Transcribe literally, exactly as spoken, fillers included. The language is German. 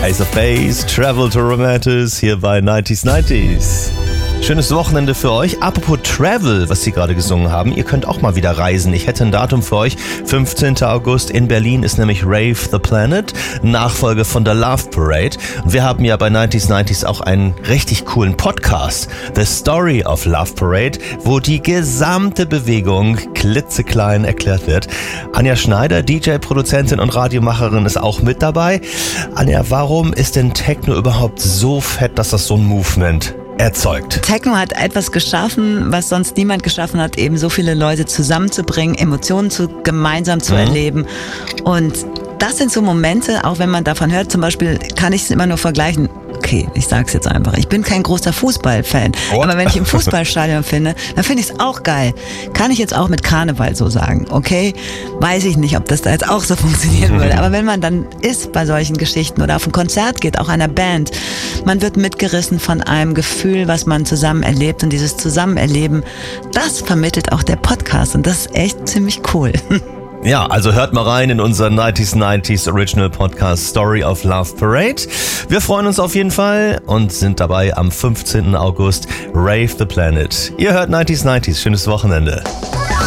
Ace of Base, Travel to Romantis hier bei neunzig neunzig. Schönes Wochenende für euch. Apropos Travel, was Sie gerade gesungen haben, ihr könnt auch mal wieder reisen. Ich hätte ein Datum für euch. fünfzehnten August in Berlin ist nämlich Rave the Planet, Nachfolge von der Love Parade. Und wir haben ja bei neunzig neunzig auch einen richtig coolen Podcast, The Story of Love Parade, wo die gesamte Bewegung klitzeklein erklärt wird. Anja Schneider, D J, Produzentin und Radiomacherin, ist auch mit dabei. Anja, warum ist denn Techno überhaupt so fett, dass das so ein Movement erzeugt? Techno hat etwas geschaffen, was sonst niemand geschaffen hat, eben so viele Leute zusammenzubringen, Emotionen zu, gemeinsam zu mhm. erleben. Und das sind so Momente, auch wenn man davon hört, zum Beispiel kann ich es immer nur vergleichen. Okay, ich sag's jetzt einfach. Ich bin kein großer Fußballfan. What? Aber wenn ich im Fußballstadion finde, dann finde ich es auch geil. Kann ich jetzt auch mit Karneval so sagen, okay? Weiß ich nicht, ob das da jetzt auch so funktionieren würde. Aber wenn man dann ist bei solchen Geschichten oder auf ein Konzert geht, auch einer Band, man wird mitgerissen von einem Gefühl, was man zusammen erlebt. Und dieses Zusammenerleben, das vermittelt auch der Podcast. Und das ist echt ziemlich cool. Ja, also hört mal rein in unseren neunzig neunzig Original Podcast Story of Love Parade. Wir freuen uns auf jeden Fall und sind dabei am fünfzehnten August Rave the Planet. Ihr hört neunzig neunzig. Schönes Wochenende.